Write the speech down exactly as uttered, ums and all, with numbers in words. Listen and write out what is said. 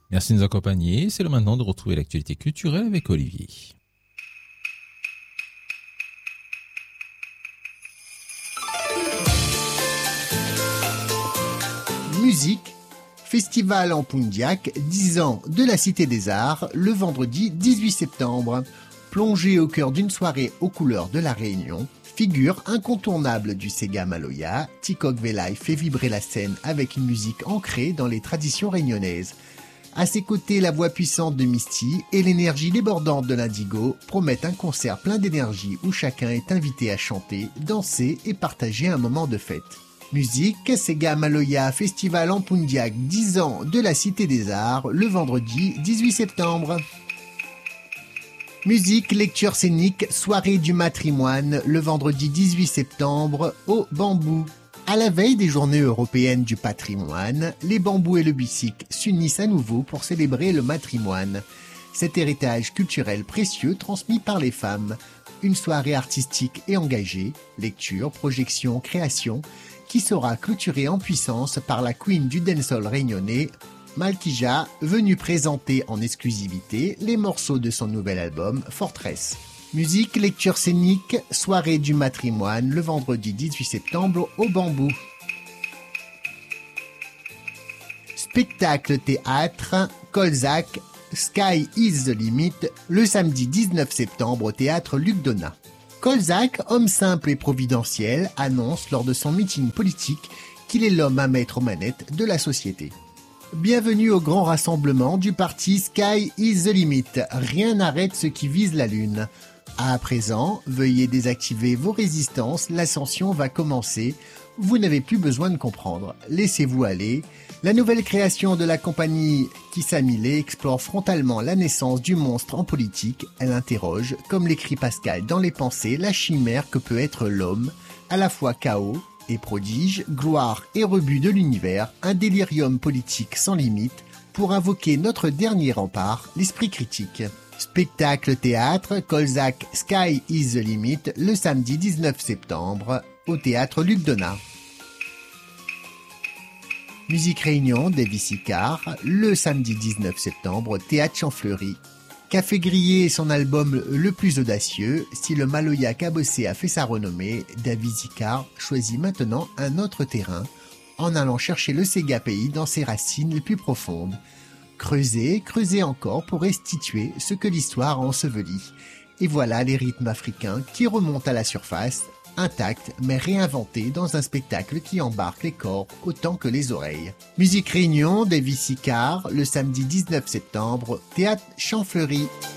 Merci de nous accompagner. C'est le maintenant de retrouver l'actualité culturelle avec Olivier. Musique, festival en Pundiac, dix ans de la Cité des Arts, le vendredi dix-huit septembre. Plongé au cœur d'une soirée aux couleurs de la Réunion, figure incontournable du Sega Maloya, Tikok Velay fait vibrer la scène avec une musique ancrée dans les traditions réunionnaises. À ses côtés, la voix puissante de Misty et l'énergie débordante de l'Indigo promettent un concert plein d'énergie où chacun est invité à chanter, danser et partager un moment de fête. Musique, Sega Maloya, festival en Pundiac, dix ans de la Cité des Arts, le vendredi dix-huit septembre. Musique, lecture scénique, soirée du matrimoine, le vendredi dix-huit septembre, au Bambou. À la veille des journées européennes du patrimoine, les bambous et le bicycle s'unissent à nouveau pour célébrer le matrimoine. Cet héritage culturel précieux transmis par les femmes. Une soirée artistique et engagée, lecture, projection, création, qui sera clôturée en puissance par la queen du dancehall réunionnais, Malkija, venue présenter en exclusivité les morceaux de son nouvel album Fortress. Musique, lecture scénique, soirée du matrimoine, le vendredi dix-huit septembre au Bambou. Spectacle théâtre, Colzac, Sky is the limit, le samedi dix-neuf septembre au théâtre Luc Donat. Colzac, homme simple et providentiel, annonce lors de son meeting politique qu'il est l'homme à mettre aux manettes de la société. Bienvenue au grand rassemblement du parti Sky is the limit. Rien n'arrête ceux qui visent la lune. À présent, veuillez désactiver vos résistances, l'ascension va commencer. Vous n'avez plus besoin de comprendre. Laissez-vous aller. La nouvelle création de la compagnie Kissa Millet explore frontalement la naissance du monstre en politique. Elle interroge, comme l'écrit Pascal dans Les Pensées, la chimère que peut être l'homme, à la fois chaos et prodige, gloire et rebut de l'univers, un délirium politique sans limite pour invoquer notre dernier rempart, l'esprit critique. Spectacle théâtre, Colzac Sky is the limit, le samedi dix-neuf septembre, au théâtre Luc Donat. Musique Réunion, Davis Icard, le samedi dix-neuf septembre, théâtre Champfleury. Café Grillé est son album le plus audacieux. Si le Maloya cabossé a fait sa renommée, David Icard choisit maintenant un autre terrain, en allant chercher le Sega pays dans ses racines les plus profondes. Creuser, creuser encore pour restituer ce que l'histoire a enseveli. Et voilà les rythmes africains qui remontent à la surface, intacts mais réinventés dans un spectacle qui embarque les corps autant que les oreilles. Musique Réunion, Davis Icard, le samedi dix-neuf septembre, théâtre Champfleury.